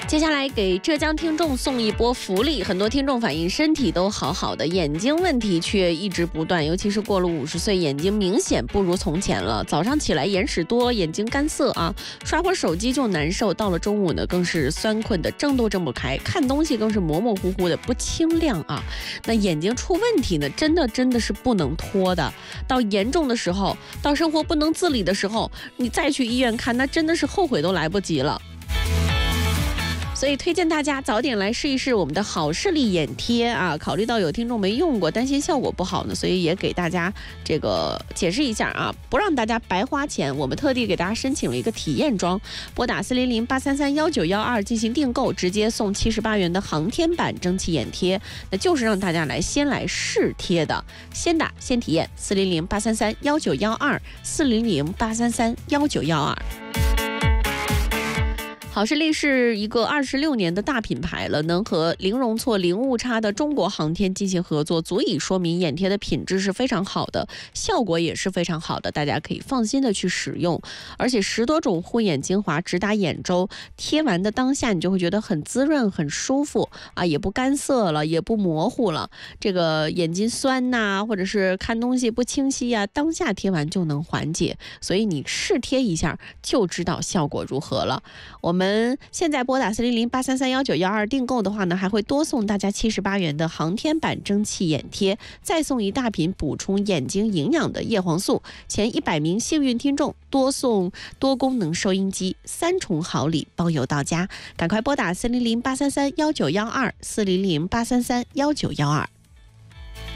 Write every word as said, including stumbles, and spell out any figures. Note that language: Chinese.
接下来给浙江听众送一波福利，很多听众反映身体都好好的，眼睛问题却一直不断，尤其是过了五十岁，眼睛明显不如从前了。早上起来眼屎多，眼睛干涩啊，刷会儿手机就难受，到了中午呢更是酸困的睁都睁不开，看东西更是模模糊糊的不清亮啊。那眼睛出问题呢，真的真的是不能拖的，到严重的时候，到生活不能自理的时候，你再去医院看，那真的是后悔都来不及了。所以推荐大家早点来试一试我们的好视力眼贴啊！考虑到有听众没用过，担心效果不好呢，所以也给大家这个解释一下啊，不让大家白花钱。我们特地给大家申请了一个体验装，拨打四零零八三三幺九幺二进行订购，直接送七十八元的航天版蒸汽眼贴，那就是让大家来先来试贴的，先打先体验。四零零八三三幺九幺二，四零零八三三幺九幺二。好视力是一个二十六年的大品牌了，能和零容错、零误差的中国航天进行合作，足以说明眼贴的品质是非常好的，效果也是非常好的，大家可以放心的去使用。而且十多种护眼精华直达眼周，贴完的当下你就会觉得很滋润、很舒服啊，也不干涩了，也不模糊了。这个眼睛酸呐、啊，或者是看东西不清晰啊，当下贴完就能缓解。所以你试贴一下就知道效果如何了。我们我们现在拨打四零零八三三幺九幺二订购的话呢，还会多送大家七十八元的航天版蒸汽眼贴，再送一大瓶补充眼睛营养的叶黄素，前一百名幸运听众多送多功能收音机，三重好礼包邮到家。赶快拨打四零零八三三幺九幺二，四零零八三三幺九幺二。